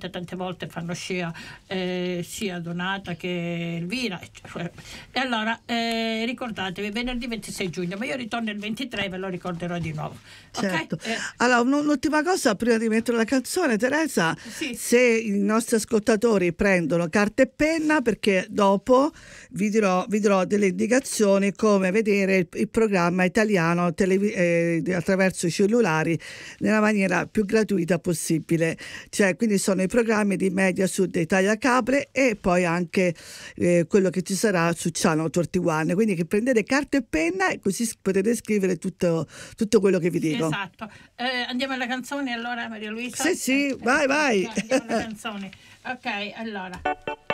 tante volte fanno scia sia Donata che Elvira. E allora ricordatevi, venerdì 26 giugno, ma io ritorno il 23, ve lo ricorderò di nuovo. Certo. Okay? Allora, un'ultima cosa prima di mettere la canzone, Teresa, Sì. se i nostri ascoltatori prendono carta e penna, perché dopo vi dirò delle indicazioni come vedere il programma italiano attraverso i cellulari nella maniera più gratuita possibile. Cioè, quindi sono i programmi di Mediasud Italia Cable e poi anche quello che ci sarà su Channel 21. Quindi che prendete carta e penna e così potete scrivere tutto quello che vi dico. Esatto. Andiamo alla canzone allora, Maria Luisa? Sì, vai. Andiamo alla canzone. Ok, allora.